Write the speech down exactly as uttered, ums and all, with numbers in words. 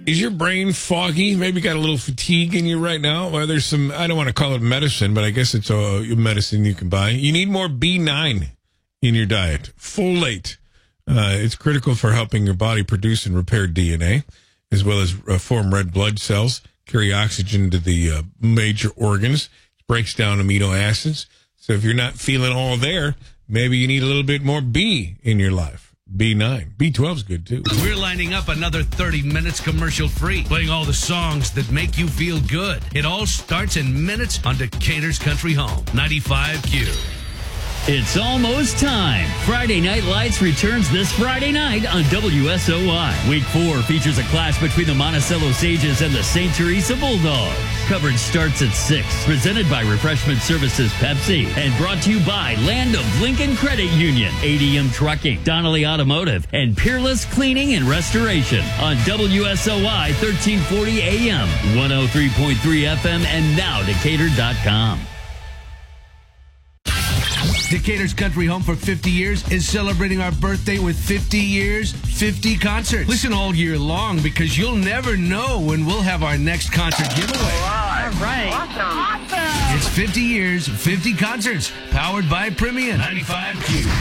Is your brain foggy? Maybe got a little fatigue in you right now? Well, there's some, I don't want to call it medicine, but I guess it's a medicine you can buy. You need more B nine in your diet. Folate. Uh, it's critical for helping your body produce and repair D N A, as well as uh, form red blood cells, carry oxygen to the uh, major organs. It breaks down amino acids. So if you're not feeling all there, maybe you need a little bit more B in your life. B nine. B twelve is good, too. We're lining up another thirty minutes commercial-free, playing all the songs that make you feel good. It all starts in minutes on Decatur's Country Home, ninety-five Q. It's almost time. Friday Night Lights returns this Friday night on W S O Y. Week four features a clash between the Monticello Sages and the Saint Teresa Bulldogs. Coverage starts at six. Presented by Refreshment Services Pepsi. And brought to you by Land of Lincoln Credit Union, A D M Trucking, Donnelly Automotive, and Peerless Cleaning and Restoration. On W S O Y thirteen forty A M, one oh three point three F M, and now Decatur dot com. Decatur's Country Home for fifty years is celebrating our birthday with fifty years, fifty concerts. Listen all year long because you'll never know when we'll have our next concert giveaway. All right. Awesome. It's fifty years, fifty concerts, powered by Premium. ninety-five Q.